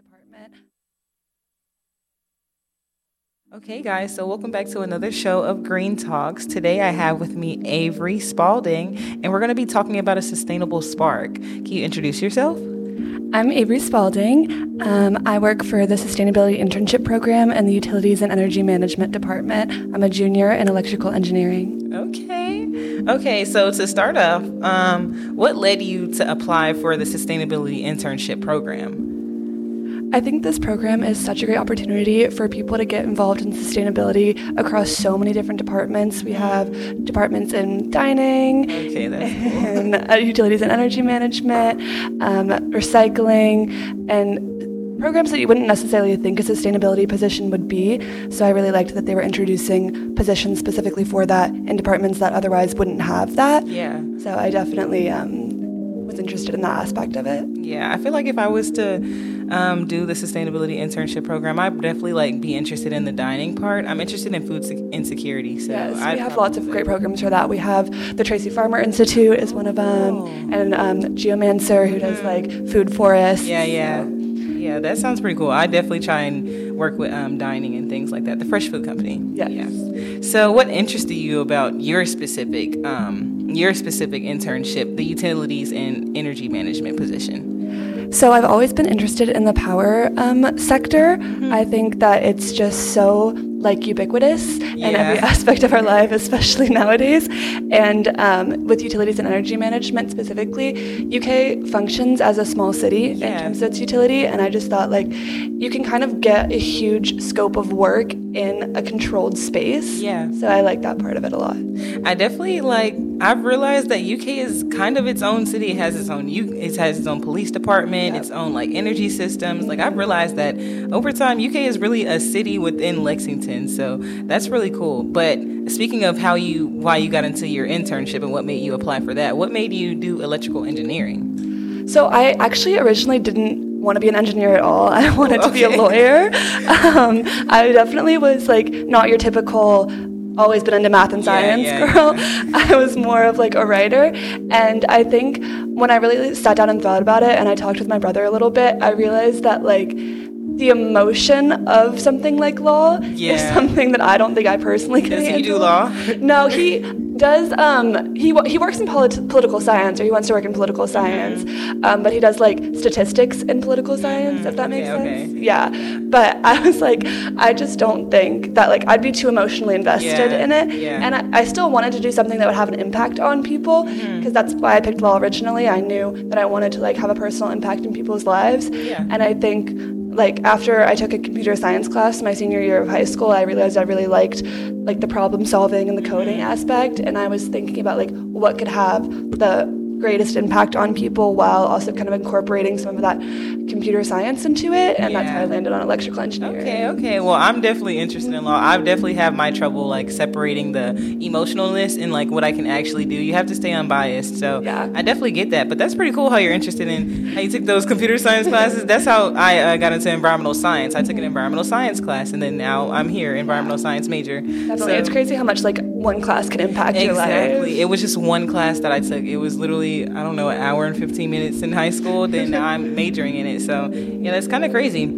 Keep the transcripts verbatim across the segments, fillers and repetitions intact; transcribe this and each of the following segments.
department. Okay, guys, so welcome back to another show of Green Talks. Today I have with me Avery Spalding, and we're going to be talking about a sustainable spark. Can you introduce yourself? I'm Avery Spalding. Um, I work for the Sustainability Internship Program in the Utilities and Energy Management Department. I'm a junior in electrical engineering. Okay. Okay, so to start off, um, what led you to apply for the Sustainability Internship Program? I think this program is such a great opportunity for people to get involved in sustainability across so many different departments. We have departments in dining, Okay, that's and uh, utilities and energy management, um, recycling, and programs that you wouldn't necessarily think a sustainability position would be. So I really liked that they were introducing positions specifically for that in departments that otherwise wouldn't have that. Yeah. So I definitely um, was interested in that aspect of it. Yeah, I feel like if I was to um, do the sustainability internship program, I'd definitely like be interested in the dining part. I'm interested in food sec- insecurity. So Yes, I'd we have probably lots of great programs for that. We have the Tracy Farmer Institute is one of them, Oh. and um, Geomancer, who does like food forests. Yeah, yeah. Yeah, that sounds pretty cool. I definitely try and work with um, dining and things like that. The Fresh Food Company. Yes. Yeah. So what interested you about your specific um, your specific internship, the utilities and energy management position? So I've always been interested in the power um, sector. Mm-hmm. I think that it's just so like ubiquitous in Yeah. every aspect of our life, especially nowadays. And um, with utilities and energy management specifically, U K functions as a small city Yeah. in terms of its utility. And I just thought like you can kind of get a huge scope of work in a controlled space. Yeah. So I like that part of it a lot. I definitely like. I've realized that U K is kind of its own city. It has its own. U- it has its own police department, Yep. its own like energy systems. Like I've realized that over time, U K is really a city within Lexington. So that's really cool. But speaking of how you, why you got into your internship and what made you apply for that, what made you do electrical engineering? So I actually originally didn't want to be an engineer at all. I wanted to be a Okay. lawyer. Um, I definitely was like not your typical always been into math and Yeah, science yeah, girl. I was more of like a writer. And I think when I really sat down and thought about it and I talked with my brother a little bit, I realized that like the emotion of something like law is Yeah. something that I don't think I personally can Does he handle. do law? No, he does. Um, he wo- he works in polit- political science, or he wants to work in political science. Um, but he does like statistics in political science, if that makes Okay, okay. sense. Yeah. But I was like, I just don't think that like I'd be too emotionally invested Yeah, in it. yeah. And I, I still wanted to do something that would have an impact on people, because that's why I picked law originally. I knew that I wanted to like have a personal impact in people's lives. Yeah. And I think like after I took a computer science class my senior year of high school, I realized I really liked like the problem solving and the coding aspect, and I was thinking about like what could have the greatest impact on people while also kind of incorporating some of that computer science into it, and that's how I Yeah. landed on electrical engineering. Okay, okay. Well, I'm definitely interested in law. I definitely have my trouble like separating the emotionalness and like what I can actually do. You have to stay unbiased. So Yeah. I definitely get that. But that's pretty cool how you're interested in how you took those computer science classes. That's how I uh, got into environmental science. I took an environmental science class, and then now I'm here, environmental science major. Definitely. So- It's crazy how much like one class can impact your life. Exactly. It was just one class that I took. It was literally, I don't know, an hour and fifteen minutes in high school. Then now I'm majoring in it. So, yeah, that's kind of crazy.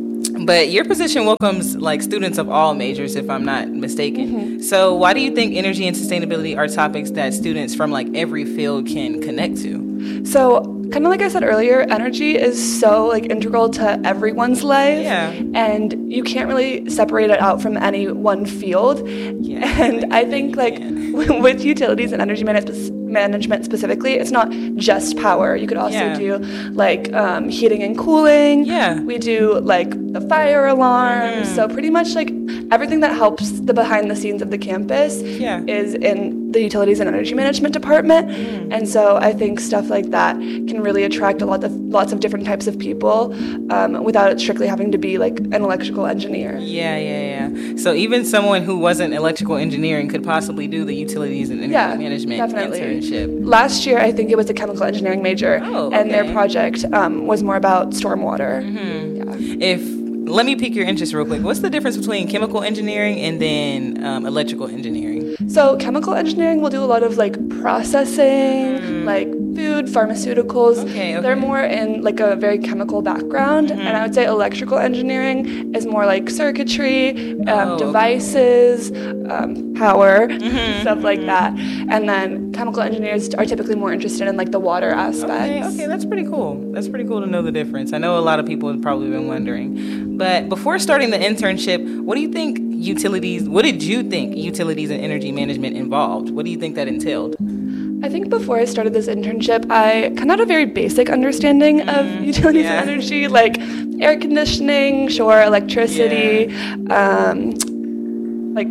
But your position welcomes like students of all majors, if I'm not mistaken. So why do you think energy and sustainability are topics that students from like every field can connect to? So, kind of like I said earlier, energy is so like integral to everyone's life, Yeah. and you can't really separate it out from any one field. Yeah, And I think like can't. with utilities and energy management management specifically, it's not just power. You could also Yeah. do like um, heating and cooling. Yeah. We do like the fire alarms. Mhm. So pretty much like everything that helps the behind the scenes of the campus Yeah. is in the utilities and energy management department. Mhm. And so I think stuff like that can really attract a lot of lots of different types of people um, without it strictly having to be like an electrical engineer. Yeah, yeah, yeah. So even someone who wasn't electrical engineering could possibly do the utilities and energy Yeah, management definitely. internship. Last year, I think it was a chemical engineering major, Oh, and their okay. project um, was more about stormwater. Hmm. Yeah. If let me pique your interest real quick. What's the difference between chemical engineering and then um, electrical engineering? So chemical engineering will do a lot of like processing, Mm. like food, pharmaceuticals. Okay, okay. They're more in like a very chemical background. Mm-hmm. And I would say electrical engineering is more like circuitry, um, Oh, okay. devices, um, power, Mm-hmm, stuff like mm-hmm. that. And then chemical engineers are typically more interested in like the water aspects. Okay, okay, that's pretty cool. That's pretty cool to know the difference. I know a lot of people have probably been wondering. But before starting the internship, what do you think utilities, what did you think utilities and energy management involved? What do you think that entailed? I think before I started this internship, I kind of had a very basic understanding of Mm, utilities yeah. and energy, like air conditioning, sure, electricity, um, like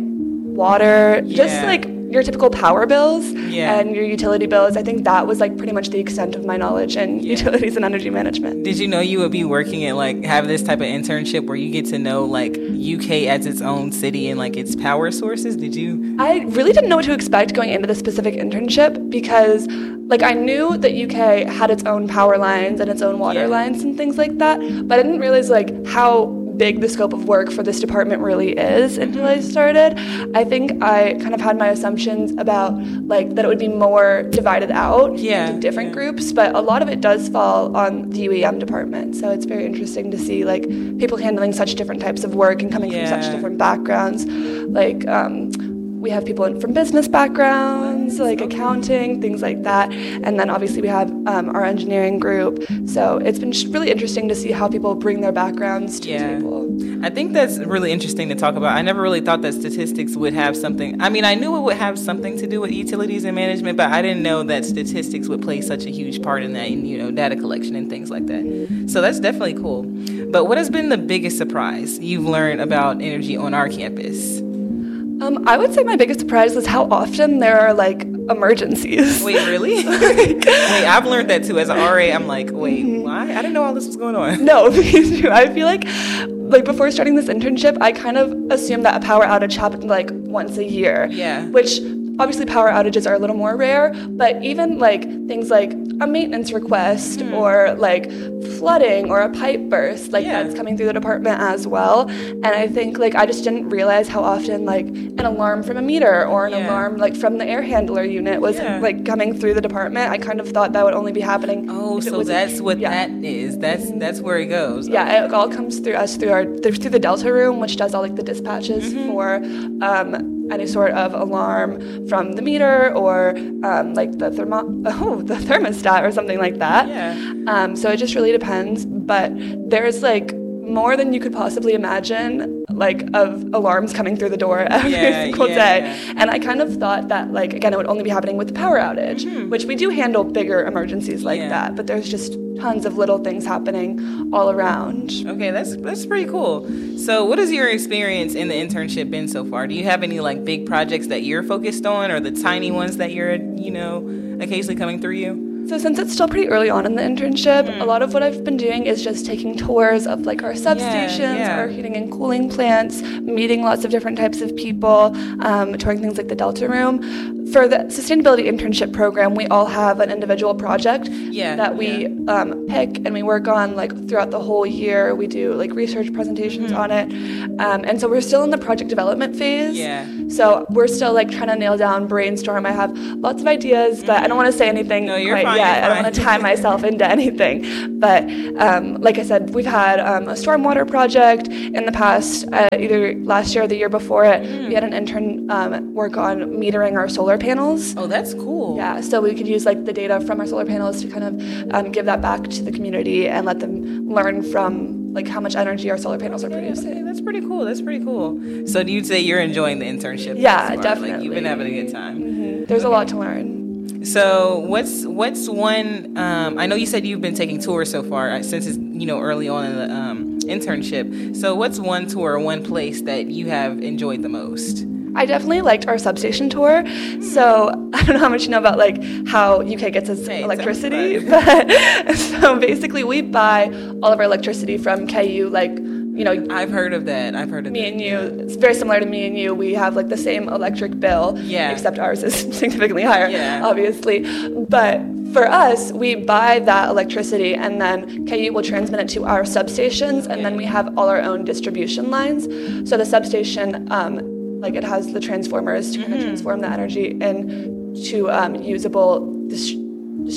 water, just Yeah. like your typical power bills Yeah. and your utility bills. I think that was like pretty much the extent of my knowledge in Yeah. utilities and energy management. Did you know you would be working at like have this type of internship where you get to know like U K as its own city and like its power sources? Did you? I really didn't know what to expect going into this specific internship because, like, I knew that U K had its own power lines and its own water Yeah. lines and things like that, but I didn't realize, like, how big the scope of work for this department really is until I started. I think I kind of had my assumptions about, like, that it would be more divided out Yeah, into different yeah. groups, but a lot of it does fall on the U E M department, so it's very interesting to see, like, people handling such different types of work and coming from Yeah. such different backgrounds. Like, um, we have people in, from business backgrounds, like accounting, things like that. And then obviously we have um, our engineering group. So it's been sh- really interesting to see how people bring their backgrounds to Yeah. the table. I think that's really interesting to talk about. I never really thought that statistics would have something. I mean, I knew it would have something to do with utilities and management, but I didn't know that statistics would play such a huge part in that, in, you know, data collection and things like that. So that's definitely cool. But what has been the biggest surprise you've learned about energy on our campus? Um, I would say my biggest surprise is how often there are like emergencies. Wait, really? Wait, I've learned that too. As an R A, I'm like, wait, why? I didn't know all this was going on. No, me too. I feel like, like before starting this internship, I kind of assumed that a power outage happened like once a year. Yeah. Which obviously power outages are a little more rare, but even like things like a maintenance request Mm. or like flooding or a pipe burst, like Yeah. that's coming through the department as well. And I think like I just didn't realize how often like an alarm from a meter or an Yeah. alarm like from the air handler unit was Yeah. like coming through the department. I kind of thought that would only be happening. Oh, if it so was- that's what yeah. that is. That's that's where it goes. Yeah, it all comes through us through our through the Delta room, which does all like the dispatches Mm-hmm. for um, any sort of alarm from the meter or um, like the thermo oh the thermostat or something like that. Yeah. Um, so it just really depends, but there's like more than you could possibly imagine, like of alarms coming through the door every Yeah, single yeah, day. yeah. And I kind of thought that like again it would only be happening with the power outage, which we do handle bigger emergencies like Mm-hmm. Yeah. that, but there's just tons of little things happening all around. Okay, that's that's pretty cool. So, what has your experience in the internship been so far? Do you have any like big projects that you're focused on, or the tiny ones that you're, you know, occasionally coming through you? So since it's still pretty early on in the internship, Mm. a lot of what I've been doing is just taking tours of like our substations, yeah. our heating and cooling plants, meeting lots of different types of people, um, touring things like the Delta Room. For the sustainability internship program, we all have an individual project Yeah, that we yeah. um, pick and we work on like throughout the whole year. We do like research presentations Mm-hmm. on it. Um, and so we're still in the project development phase. Yeah. So we're still like trying to nail down, brainstorm. I have lots of ideas, but I don't want to say anything No, you're quite fine, yet. you're I don't want to fine. tie myself into anything. But um, like I said, we've had um, a stormwater project in the past, uh, either last year or the year before it. We had an intern um, work on metering our solar panels. Oh, that's cool. Yeah, so we could use like the data from our solar panels to kind of um, give that back to the community and let them learn from like how much energy our solar panels are Okay, producing. okay, that's pretty cool. That's pretty cool. So, do you say you're enjoying the internship? Yeah, thus far? definitely. Like, you've been having a good time. Mhm. There's a lot to learn. So what's what's one? Um, I know you said you've been taking tours so far uh, since it's you know early on in the um, internship. So what's one tour, or one place that you have enjoyed the most? I definitely liked our substation tour. So I don't know how much you know about like how U K gets its Hey, electricity, tell but so basically we buy all of our electricity from K U. Like you know, I've heard of that. I've heard of me that. and you, it's very similar to me and you. We have like the same electric bill, Yeah. except ours is significantly higher, Yeah. obviously. But for us, we buy that electricity and then K U will transmit it to our substations, and then we have all our own distribution lines. So the substation, um, like it has the transformers to kind of transform the energy into um, usable dis- dis-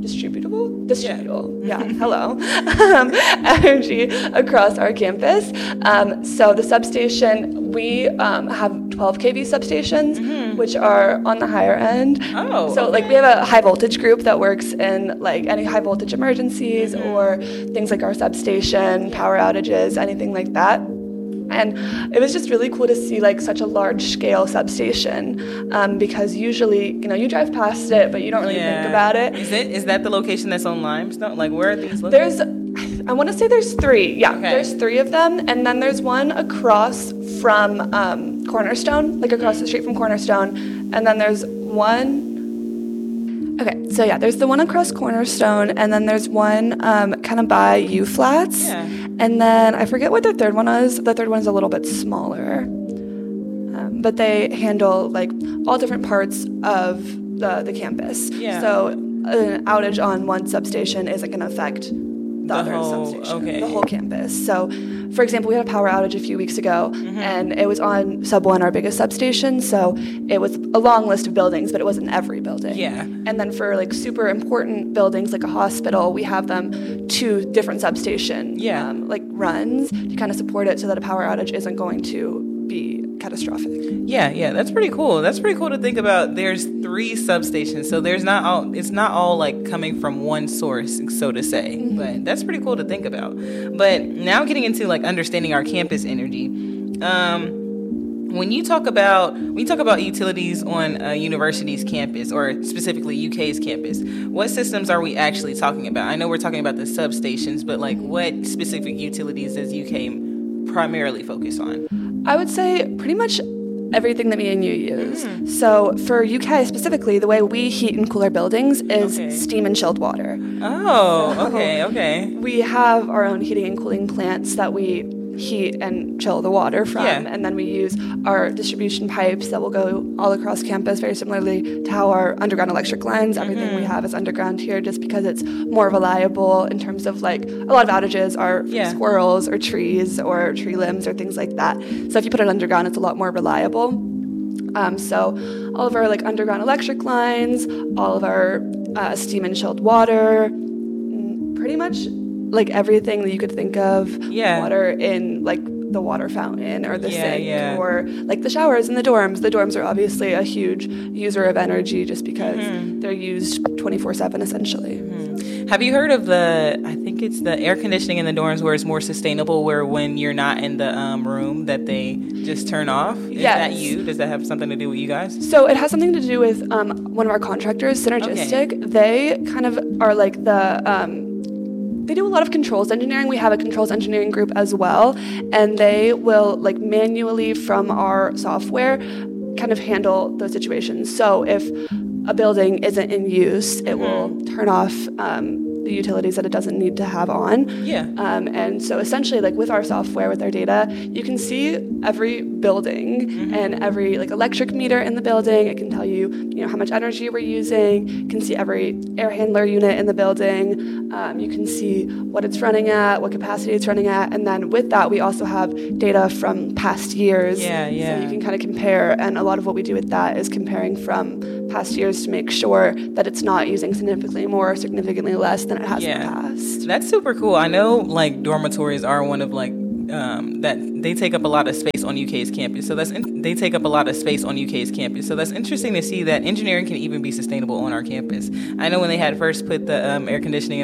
distributable, distributable, yeah, yeah hello, um, energy across our campus. Um, so the substation, we um, have twelve K V substations, mm-hmm. which are on the higher end. Oh, so okay. like we have a high voltage group that works in like any high voltage emergencies mm-hmm. or things like our substation, power outages, anything like that. And it was just really cool to see like such a large scale substation um, because usually, you know, you drive past it, but you don't really yeah. think about it. Is it is that the location that's on Limestone? Like where are these located? There's, I want to say there's three. Yeah, okay. There's three of them. And then there's one across from um, Cornerstone, like across the street from Cornerstone. And then there's one... Okay, so yeah, there's the one across Cornerstone, and then there's one um, kind of by U Flats. Yeah. And then I forget what the third one is. The third one is a little bit smaller. Um, but they handle like all different parts of the, the campus. Yeah. So an outage on one substation isn't going to affect the, the other whole, substation, okay. the whole campus. So, for example, we had a power outage a few weeks ago, mm-hmm. and it was on Sub one, our biggest substation. So it was a long list of buildings, but it wasn't every building. Yeah. And then for like super important buildings like a hospital, we have them two different substation yeah. um, like runs to kind of support it so that a power outage isn't going to be catastrophic. Yeah, yeah, that's pretty cool. That's pretty cool to think about. There's three substations, so there's not all. It's not all like coming from one source, so to say. Mm-hmm. But that's pretty cool to think about. But now getting into like understanding our campus energy. Um, when you talk about when you talk about utilities on a university's campus, or specifically U K's campus, what systems are we actually talking about? I know we're talking about the substations, but like what specific utilities does U K primarily focus on? I would say pretty much everything that me and you use. Mm. So for U K specifically, the way we heat and cool our buildings is okay. steam and chilled water. Oh, so okay, okay. We have our own heating and cooling plants that we heat and chill the water from, yeah. and then we use our distribution pipes that will go all across campus, very similarly to how our underground electric lines, everything mm-hmm. we have is underground here, just because it's more reliable in terms of like a lot of outages are from yeah. squirrels or trees or tree limbs or things like that. So if you put it underground, it's a lot more reliable. Um, so all of our like underground electric lines, all of our uh, steam and chilled water, pretty much like everything that you could think of, yeah. water in like the water fountain or the yeah, sink yeah. or like the showers in the dorms. The dorms are obviously a huge user of energy just because mm-hmm. they're used twenty-four seven essentially. Mm-hmm. Have you heard of the, I think it's the air conditioning in the dorms where it's more sustainable, where when you're not in the um, room that they just turn off? Is yes. that you? Does that have something to do with you guys? So it has something to do with um, one of our contractors, Synergistic. Okay. They kind of are like the... Um, They do a lot of controls engineering. We have a controls engineering group as well, and they will like manually from our software kind of handle those situations. So if a building isn't in use, it will turn off um, the utilities that it doesn't need to have on. Yeah. Um, and so essentially, like with our software, with our data, you can see every building mm-hmm. and every like electric meter in the building. It can tell you, you know, how much energy we're using. You can see every air handler unit in the building. Um, you can see what it's running at, what capacity it's running at, and then with that, we also have data from past years. Yeah, yeah. So you can kind of compare, and a lot of what we do with that is comparing from past years to make sure that it's not using significantly more or significantly less than it has yeah. in the past. That's super cool. I know like dormitories are one of like um, that they take up a lot of space on U K's campus. So that's in, they take up a lot of space on U K's campus. So that's interesting to see that engineering can even be sustainable on our campus. I know when they had first put the um, air conditioning